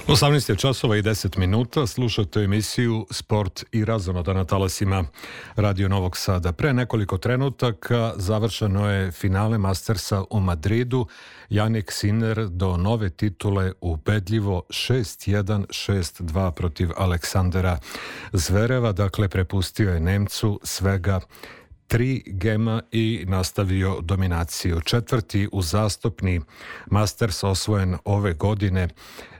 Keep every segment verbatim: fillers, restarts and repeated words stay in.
osamnaest je časova i deset minuta, slušate emisiju Sport i razonoda na talasima Radio Novog Sada. Pre nekoliko trenutaka završeno je finale Mastersa u Madridu. Jannik Sinner do nove titule ubedljivo šest jedan šest dva protiv Aleksandra Zvereva, dakle prepustio je Nemcu svega tri gema i nastavio dominaciju. Četvrti uzastopni Masters osvojen ove godine.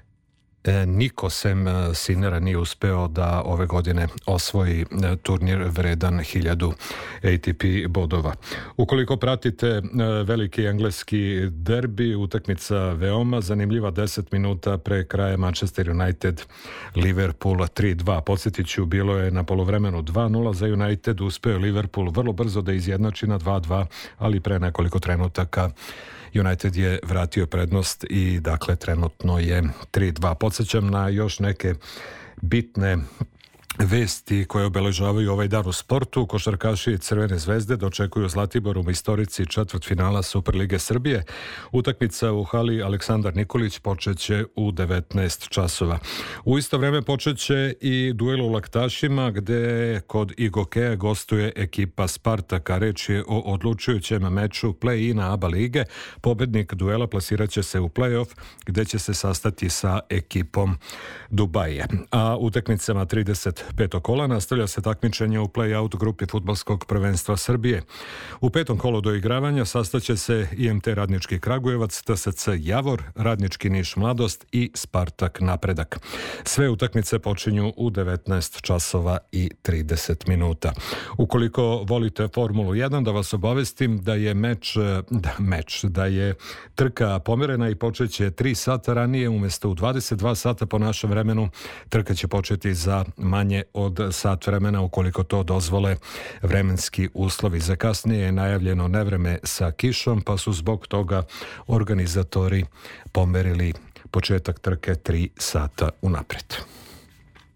Niko sem Sinnera nije uspeo da ove godine osvoji turnir vredan hiljadu A T P bodova. Ukoliko pratite veliki engleski derbi, utakmica veoma zanimljiva, deset minuta pre kraja Manchester United Liverpool tri dva. Podsjetit ću, bilo je na poluvremenu dva nula za United, uspeo Liverpool vrlo brzo da izjednači na dva dva, ali pre nekoliko trenutaka United je vratio prednost i dakle trenutno je tri dva. Podsjećam na još neke bitne vesti koje obeležavaju ovaj dan u sportu. Košarkaši Crvene zvezde dočekuju Zlatibor u istorici četvrtfinala Superlige Srbije. Utakmica u hali Aleksandar Nikolić počeće u devetnaest časova. U isto vreme počeće i duel u Laktašima, gde kod Igokeja gostuje ekipa Spartaka. Reč je o odlučujućem meču play-ina A B A lige. Pobednik duela plasiraće se u play-off, gde će se sastati sa ekipom Dubaja. A utakmicama trideset petog kola nastavlja se takmičenje u play-out grupi fudbalskog prvenstva Srbije. U petom kolu doigravanja sastaće se I M T Radnički Kragujevac, T S C Javor, Radnički Niš Mladost i Spartak Napredak. Sve utakmice počinju u devetnaest časova i trideset minuta. Ukoliko volite Formulu jedan, da vas obavestim da je meč, da, meč, da je trka pomerena i počeće tri sata ranije, umjesto u dvadeset dva sata po našem vremenu. Trka će početi za manje od sat vremena, ukoliko to dozvole vremenski uslovi. Za kasnije je najavljeno nevreme sa kišom, pa su zbog toga organizatori pomerili početak trke tri sata unapred.